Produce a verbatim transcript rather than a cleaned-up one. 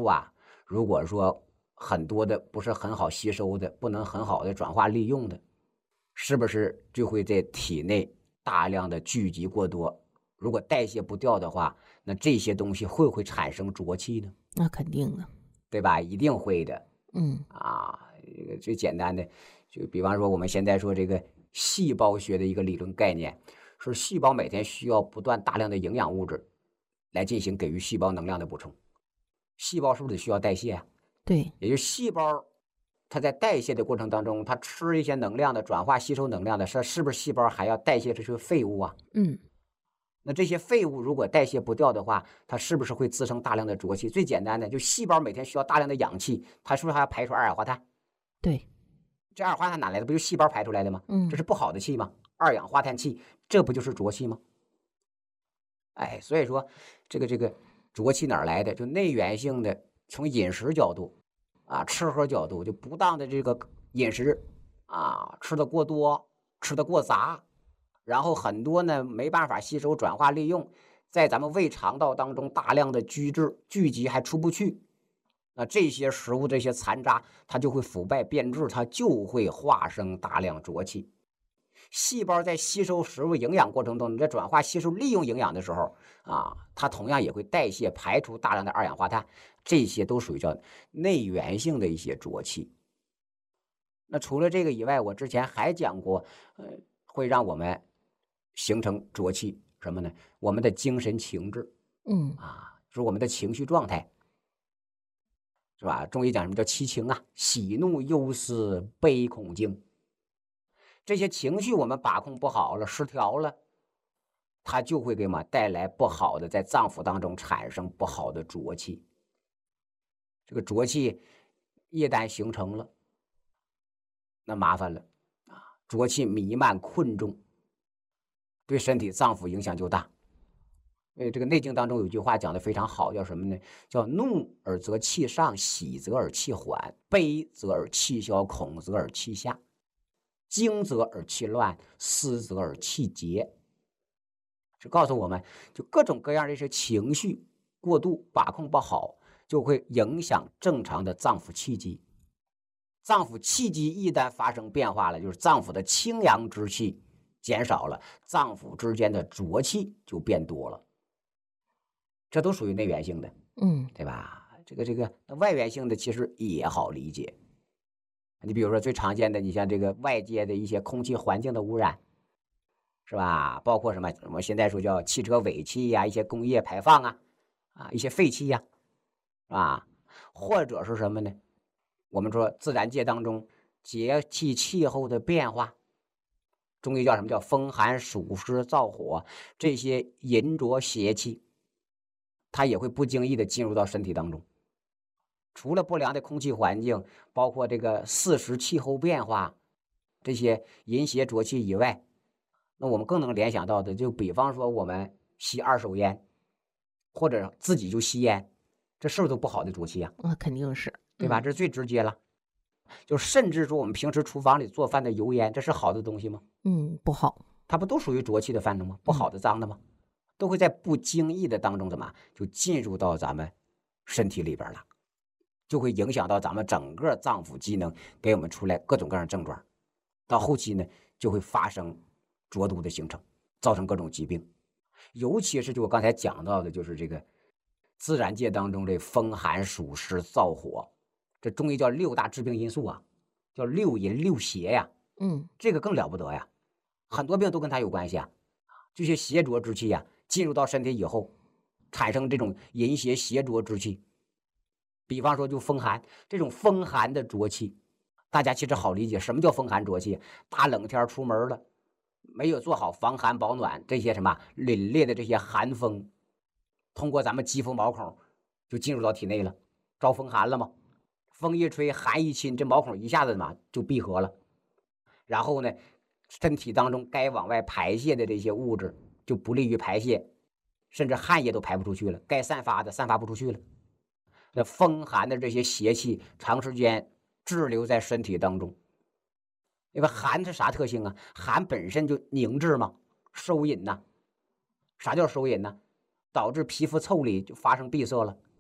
物啊，如果说很多的不是很好吸收的，不能很好的转化利用的，是不是就会在体内大量的聚集过多？如果代谢不掉的话，那这些东西会不会产生浊气呢？ 那肯定啊， 对吧？一定会的。 嗯啊，这个最简单的，就比方说我们现在说这个细胞学的一个理论概念，说细胞每天需要不断大量的营养物质来进行给予细胞能量的补充。细胞是不是得需要代谢啊？ 对， 也就是细胞它在代谢的过程当中，它吃一些能量的转化吸收能量的，是是不是细胞还要代谢这些废物啊？ 嗯那这些废物如果代谢不掉的话，它是不是会滋生大量的浊气？最简单的，就细胞每天需要大量的氧气，它是不是还要排出二氧化碳？ 对， 这二氧化碳哪来的？不就细胞排出来的吗？ 嗯这是不好的气吗？二氧化碳气，这不就是浊气吗？哎，所以说这个这个浊气哪儿来的？就内源性的，从饮食角度啊，吃喝角度，就不当的这个饮食啊，吃的过多，吃的过杂，然后很多呢没办法吸收、转化、利用，在咱们胃肠道当中大量的聚滞聚集还出不去，那这些食物这些残渣它就会腐败变质，它就会化生大量浊气。细胞在吸收食物营养过程中，你在转化、吸收、利用营养的时候啊，它同样也会代谢排出大量的二氧化碳，这些都属于叫内源性的一些浊气。那除了这个以外，我之前还讲过，呃，会让我们形成浊气什么呢？我们的精神情志嗯啊，是我们的情绪状态，是吧？中医讲什么叫七情啊？喜怒忧思悲恐惊，这些情绪我们把控不好了，失调了，它就会给我们带来不好的，在脏腑当中产生不好的浊气。这个浊气一旦形成了，那麻烦了啊！浊气弥漫困重，对身体脏腑影响就大。因为这个《内经》当中有句话讲的非常好，叫什么呢？叫怒而则气上，喜则而气缓，悲则而气消，恐则而气下，惊则而气乱，思则而气结。是告诉我们，就各种各样的一些情绪过度把控不好，就会影响正常的脏腑气机。脏腑气机一旦发生变化了，就是脏腑的清阳之气减少了，脏腑之间的浊气就变多了。这都属于内源性的， 嗯对吧？这个这个外源性的其实也好理解。你比如说最常见的，你像这个外界的一些空气环境的污染，是吧？包括什么？我们现在说叫汽车尾气呀、啊，一些工业排放啊，啊，一些废气呀、啊，是吧？或者是什么呢？我们说自然界当中节气气候的变化，中医叫什么叫风寒暑湿燥火，这些淫浊邪气，它也会不经意的进入到身体当中。除了不良的空气环境，包括这个四时气候变化，这些淫邪浊气以外，那我们更能联想到的，就比方说我们吸二手烟，或者自己就吸烟，这是不是都不好的浊气啊？ 那肯定是， 对吧？ 嗯这是最直接了。就甚至说我们平时厨房里做饭的油烟，这是好的东西吗？ 嗯，不好， 它不都属于浊气的范畴吗？不好的、脏的吗？都会在不经意的当中怎么就进入到咱们身体里边了，就会影响到咱们整个脏腑机能，给我们出来各种各样的症状。到后期呢，就会发生浊毒的形成，造成各种疾病。尤其是就我刚才讲到的，就是这个自然界当中这风寒暑湿燥火，这中医叫六大致病因素啊，叫六淫六邪呀， 嗯这个更了不得呀，很多病都跟它有关系啊。这些邪浊之气呀，进入到身体以后，产生这种淫邪邪浊之气。比方说就风寒，这种风寒的浊气，大家其实好理解，什么叫风寒浊气？大冷天出门了，没有做好防寒保暖，这些什么凛冽的这些寒风，通过咱们肌肤毛孔就进入到体内了，招风寒了吗？风一吹，寒一侵，这毛孔一下子嘛就闭合了，然后呢，身体当中该往外排泄的这些物质就不利于排泄，甚至汗液都排不出去了，该散发的散发不出去了。那风寒的这些邪气长时间滞留在身体当中，因为寒是啥特性啊？寒本身就凝滞嘛，收引呐。啥叫收引呢？导致皮肤腠理就发生闭塞了，